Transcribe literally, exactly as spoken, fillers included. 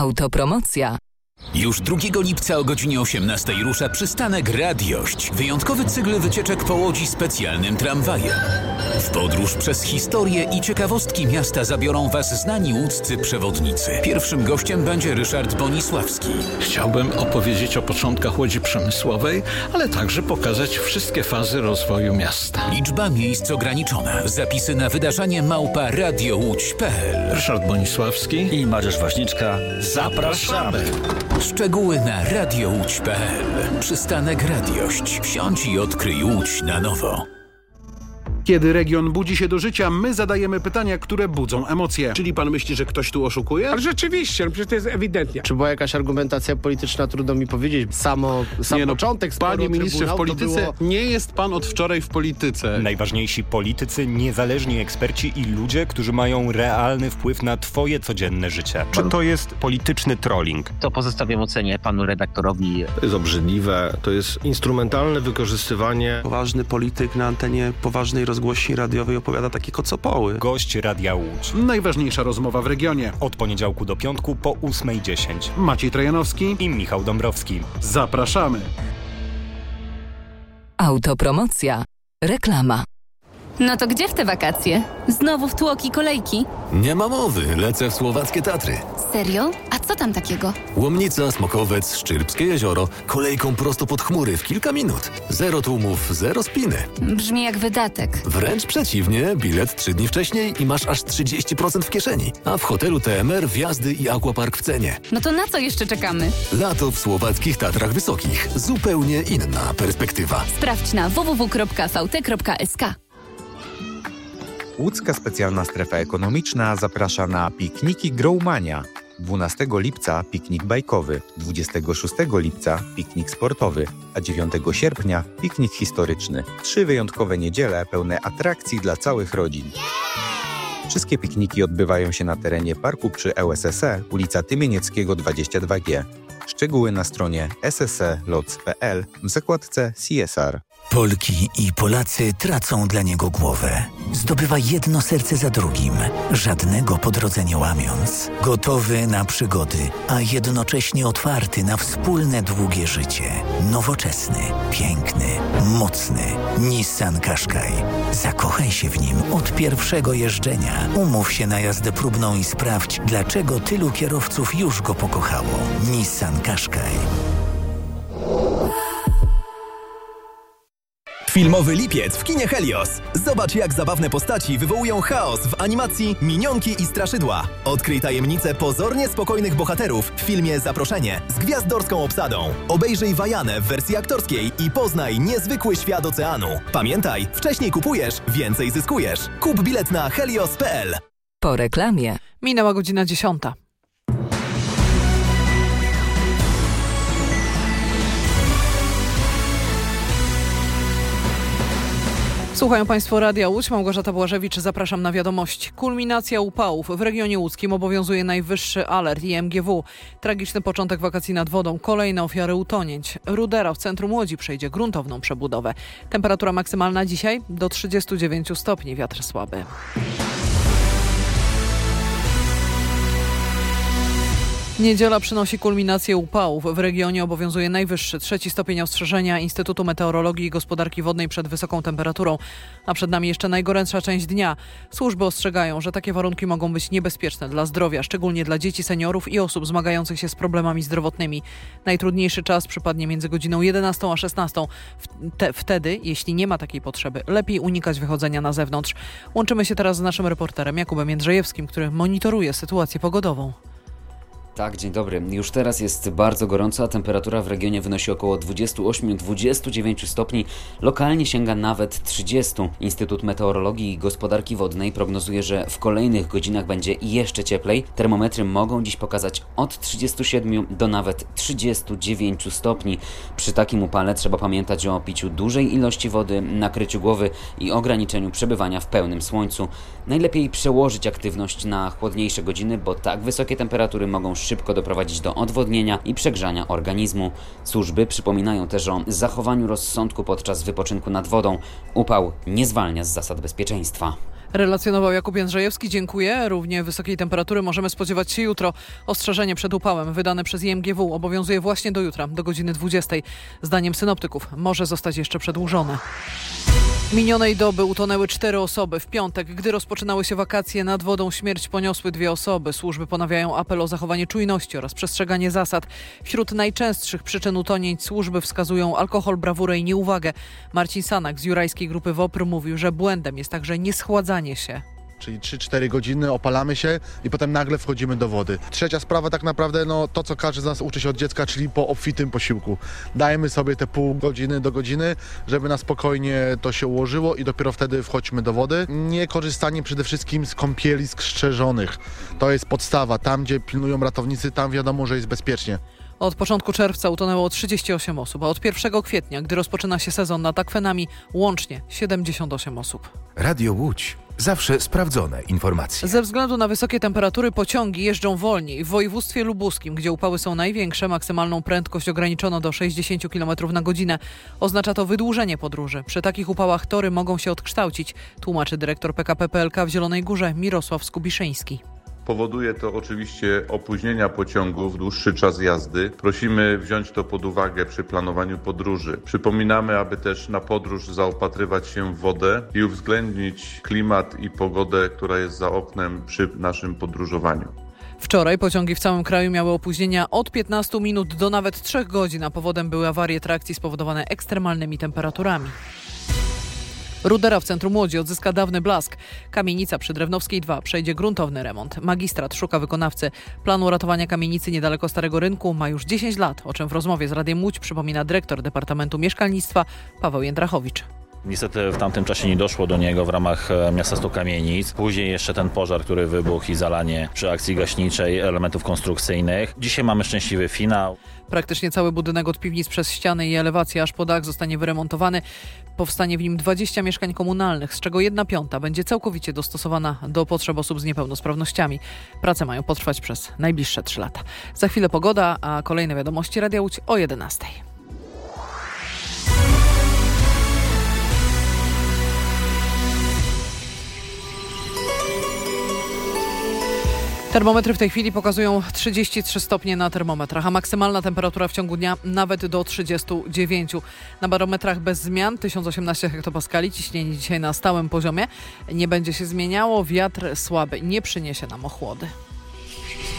Autopromocja. Już drugiego lipca o godzinie osiemnastej rusza przystanek Radiość. Wyjątkowy cykl wycieczek po Łodzi specjalnym tramwajem. W podróż przez historię i ciekawostki miasta zabiorą Was znani łódzcy przewodnicy. Pierwszym gościem będzie Ryszard Bonisławski. Chciałbym opowiedzieć o początkach Łodzi Przemysłowej, ale także pokazać wszystkie fazy rozwoju miasta. Liczba miejsc ograniczona. Zapisy na wydarzenie małpa radiołódź kropka p l. Ryszard Bonisławski i Mariusz Waśniczka. Zapraszamy! Szczegóły na radiołódź kropka p l. Przystanek Radiość. Wsiądź i odkryj Łódź na nowo. Kiedy region budzi się do życia, my zadajemy pytania, które budzą emocje. Czyli pan myśli, że ktoś tu oszukuje? Ale rzeczywiście, przecież to jest ewidentnie. Czy była jakaś argumentacja polityczna, trudno mi powiedzieć. Samo, sam nie no, początek sporu Panie ministrze, w polityce było... nie jest pan od wczoraj w polityce. Najważniejsi politycy, niezależni eksperci i ludzie, którzy mają realny wpływ na twoje codzienne życie. Czy to jest polityczny trolling? To pozostawiam ocenie panu redaktorowi. To jest obrzydliwe, to jest instrumentalne wykorzystywanie. Poważny polityk na antenie poważnej rozgłośni radiowej opowiada takie kocopoły. Gość Radia Łódź. Najważniejsza rozmowa w regionie. Od poniedziałku do piątku po ósmej dziesięć. Maciej Trojanowski i Michał Dąbrowski. Zapraszamy. Autopromocja. Reklama. No to gdzie w te wakacje? Znowu w tłoki kolejki? Nie ma mowy, lecę w słowackie Tatry. Serio? A co tam takiego? Łomnica, Smokowiec, Szczyrbskie jezioro, kolejką prosto pod chmury w kilka minut. Zero tłumów, zero spiny. Brzmi jak wydatek. Wręcz przeciwnie, bilet trzy dni wcześniej i masz aż trzydzieści procent w kieszeni. A w hotelu T M R wjazdy i aquapark w cenie. No to na co jeszcze czekamy? Lato w słowackich Tatrach Wysokich. Zupełnie inna perspektywa. Sprawdź na w w w kropka v t kropka s k. Łódzka Specjalna Strefa Ekonomiczna zaprasza na pikniki Growmania. dwunastego lipca piknik bajkowy, dwudziestego szóstego lipca piknik sportowy, a dziewiątego sierpnia piknik historyczny. Trzy wyjątkowe niedziele pełne atrakcji dla całych rodzin. Wszystkie pikniki odbywają się na terenie parku przy L S S E, ulica Tymienieckiego dwadzieścia dwa G. Szczegóły na stronie s s e loc kropka p l w zakładce C S R. Polki i Polacy tracą dla niego głowę. Zdobywa jedno serce za drugim, żadnego po drodze nie łamiąc. Gotowy na przygody, a jednocześnie otwarty na wspólne długie życie. Nowoczesny, piękny, mocny. Nissan Qashqai. Zakochaj się w nim od pierwszego jeżdżenia. Umów się na jazdę próbną i sprawdź, dlaczego tylu kierowców już go pokochało. Nissan Qashqai. Filmowy lipiec w kinie Helios. Zobacz, jak zabawne postaci wywołują chaos w animacji Minionki i Straszydła. Odkryj tajemnicę pozornie spokojnych bohaterów w filmie Zaproszenie z gwiazdorską obsadą. Obejrzyj Wajanę w wersji aktorskiej i poznaj niezwykły świat oceanu. Pamiętaj, wcześniej kupujesz, więcej zyskujesz. Kup bilet na helios kropka p l. Po reklamie. Minęła godzina dziesiąta. Słuchają Państwo Radia Łódź, Małgorzata Błażewicz, zapraszam na wiadomości. Kulminacja upałów. W regionie łódzkim obowiązuje najwyższy alert i M G W. Tragiczny początek wakacji nad wodą, kolejne ofiary utonięć. Rudera w centrum Łodzi przejdzie gruntowną przebudowę. Temperatura maksymalna dzisiaj do trzydziestu dziewięciu stopni, wiatr słaby. Niedziela przynosi kulminację upałów. W regionie obowiązuje najwyższy, trzeci stopień ostrzeżenia Instytutu Meteorologii i Gospodarki Wodnej przed wysoką temperaturą, a przed nami jeszcze najgorętsza część dnia. Służby ostrzegają, że takie warunki mogą być niebezpieczne dla zdrowia, szczególnie dla dzieci, seniorów i osób zmagających się z problemami zdrowotnymi. Najtrudniejszy czas przypadnie między godziną jedenastą a szesnastą. Te, wtedy, jeśli nie ma takiej potrzeby, lepiej unikać wychodzenia na zewnątrz. Łączymy się teraz z naszym reporterem Jakubem Jędrzejewskim, który monitoruje sytuację pogodową. Tak, dzień dobry. Już teraz jest bardzo gorąco, a temperatura w regionie wynosi około dwudziestu ośmiu do dwudziestu dziewięciu stopni. Lokalnie sięga nawet trzydziestu. Instytut Meteorologii i Gospodarki Wodnej prognozuje, że w kolejnych godzinach będzie jeszcze cieplej. Termometry mogą dziś pokazać od trzydziestu siedmiu do nawet trzydziestu dziewięciu stopni. Przy takim upale trzeba pamiętać o piciu dużej ilości wody, nakryciu głowy i ograniczeniu przebywania w pełnym słońcu. Najlepiej przełożyć aktywność na chłodniejsze godziny, bo tak wysokie temperatury mogą szybko doprowadzić do odwodnienia i przegrzania organizmu. Służby przypominają też o zachowaniu rozsądku podczas wypoczynku nad wodą. Upał nie zwalnia z zasad bezpieczeństwa. Relacjonował Jakub Jędrzejewski. Dziękuję. Równie wysokiej temperatury możemy spodziewać się jutro. Ostrzeżenie przed upałem wydane przez I M G W obowiązuje właśnie do jutra, do godziny dwudziestej. Zdaniem synoptyków może zostać jeszcze przedłużone. Minionej doby utonęły cztery osoby. W piątek, gdy rozpoczynały się wakacje, nad wodą śmierć poniosły dwie osoby. Służby ponawiają apel o zachowanie czujności oraz przestrzeganie zasad. Wśród najczęstszych przyczyn utonięć służby wskazują alkohol, brawurę i nieuwagę. Marcin Sanak z Jurajskiej Grupy WOPR mówił, że błędem jest także nieschładzanie się. Czyli trzy cztery godziny opalamy się i potem nagle wchodzimy do wody. Trzecia sprawa tak naprawdę no to, co każdy z nas uczy się od dziecka, czyli po obfitym posiłku. Dajemy sobie te pół godziny do godziny, żeby na spokojnie to się ułożyło i dopiero wtedy wchodźmy do wody. Nie korzystanie przede wszystkim z kąpielisk strzeżonych. To jest podstawa. Tam, gdzie pilnują ratownicy, tam wiadomo, że jest bezpiecznie. Od początku czerwca utonęło trzydzieści osiem osób, a od pierwszego kwietnia, gdy rozpoczyna się sezon nad akwenami, łącznie siedemdziesiąt osiem osób. Radio Łódź. Zawsze sprawdzone informacje. Ze względu na wysokie temperatury pociągi jeżdżą wolniej. W województwie lubuskim, gdzie upały są największe, maksymalną prędkość ograniczono do sześćdziesiąt kilometrów na godzinę. Oznacza to wydłużenie podróży. Przy takich upałach tory mogą się odkształcić, tłumaczy dyrektor P K P P L K w Zielonej Górze Mirosław Skubiszyński. Powoduje to oczywiście opóźnienia pociągów, dłuższy czas jazdy. Prosimy wziąć to pod uwagę przy planowaniu podróży. Przypominamy, aby też na podróż zaopatrywać się w wodę i uwzględnić klimat i pogodę, która jest za oknem przy naszym podróżowaniu. Wczoraj pociągi w całym kraju miały opóźnienia od piętnastu minut do nawet trzech godzin, a powodem były awarie trakcji spowodowane ekstremalnymi temperaturami. Rudera w centrum Łodzi odzyska dawny blask. Kamienica przy Drewnowskiej dwa przejdzie gruntowny remont. Magistrat szuka wykonawcy. Plan uratowania kamienicy niedaleko Starego Rynku ma już dziesięć lat, o czym w rozmowie z Radiem Łódź przypomina dyrektor Departamentu Mieszkalnictwa Paweł Jędrachowicz. Niestety w tamtym czasie nie doszło do niego w ramach miasta stu kamienic. Później jeszcze ten pożar, który wybuchł i zalanie przy akcji gaśniczej elementów konstrukcyjnych. Dzisiaj mamy szczęśliwy finał. Praktycznie cały budynek od piwnic przez ściany i elewację aż po dach zostanie wyremontowany. Powstanie w nim dwadzieścia mieszkań komunalnych, z czego jedna piąta będzie całkowicie dostosowana do potrzeb osób z niepełnosprawnościami. Prace mają potrwać przez najbliższe trzy lata. Za chwilę pogoda, a kolejne wiadomości Radia Łódź o jedenastej. Termometry w tej chwili pokazują trzydzieści trzy stopnie na termometrach, a maksymalna temperatura w ciągu dnia nawet do trzydziestu dziewięciu. Na barometrach bez zmian tysiąc osiemnaście hektopaskali, ciśnienie dzisiaj na stałym poziomie. Nie będzie się zmieniało, wiatr słaby nie przyniesie nam ochłody.